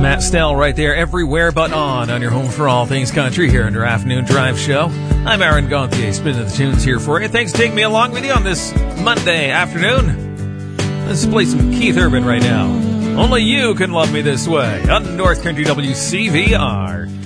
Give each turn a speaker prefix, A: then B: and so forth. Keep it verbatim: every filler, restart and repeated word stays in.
A: Matt Stell right there, everywhere but on, on your home for all things country here under Afternoon Drive Show. I'm Aaron Gauthier, spinning the tunes here for you. Thanks for taking me along with you on this Monday afternoon. Let's play some Keith Urban right now. Only you can love me this way on North Country W C V R.